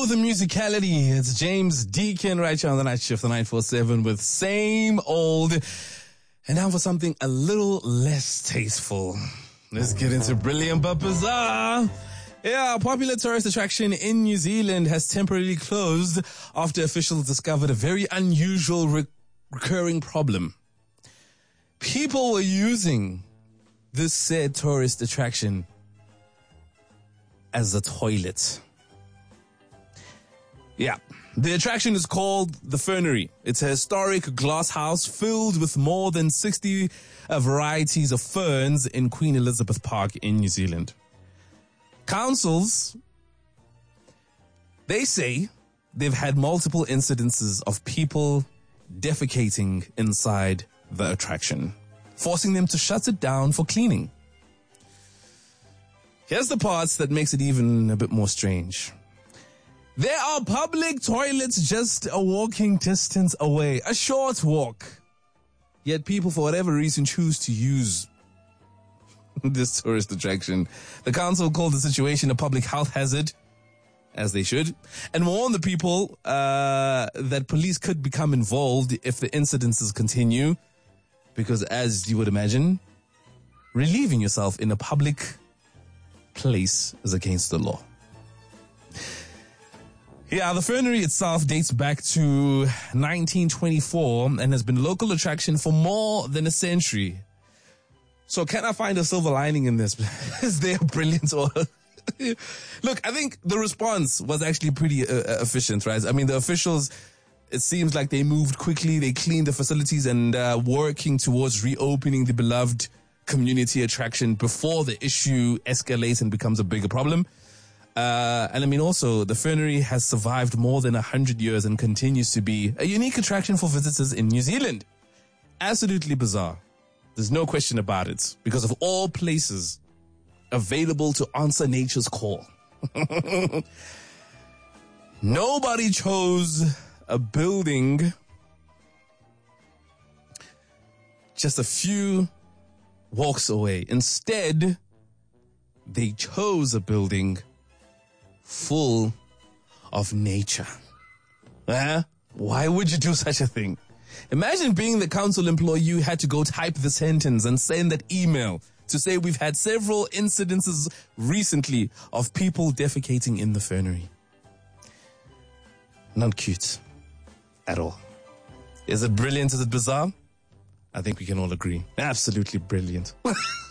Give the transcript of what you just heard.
know the musicality. It's James Deacon right here on the night shift, the 947 with Same Old. And now for something a little less tasteful. Let's get into Brilliant but Bizarre. Yeah, a popular tourist attraction in New Zealand has temporarily closed after officials discovered a very unusual recurring problem. People were using this said tourist attraction as a toilet. Yeah, the attraction is called the Fernery. It's a historic glass house filled with more than 60 varieties of ferns in Queen Elizabeth Park in New Zealand. Councils, they say they've had multiple incidences of people defecating inside the attraction, forcing them to shut it down for cleaning. Here's the parts that makes it even a bit more strange. There are public toilets just a walking distance away, a short walk. Yet people, for whatever reason, choose to use this tourist attraction. The council called the situation a public health hazard, as they should, and warned the people that police could become involved if the incidences continue, because as you would imagine, relieving yourself in a public place is against the law. Yeah, the Fernery itself dates back to 1924 and has been a local attraction for more than a century. So can I find a silver lining in this? Is there brilliant or... Look, I think the response was actually pretty efficient, right? I mean, the officials, it seems like they moved quickly. They cleaned the facilities and working towards reopening the beloved community attraction before the issue escalates and becomes a bigger problem. And I mean, also, the Fernery has survived more than 100 years and continues to be a unique attraction for visitors in New Zealand. Absolutely bizarre. There's no question about it, because of all places available to answer nature's call. Nobody chose a building just a few walks away. Instead, they chose a building full of nature. Why would you do such a thing? Imagine being the council employee, you had to go type the sentence and send that email to say we've had several incidences recently of people defecating in the Fernery. Not cute at all. Is it brilliant? Is it bizarre? I think we can all agree. Absolutely brilliant.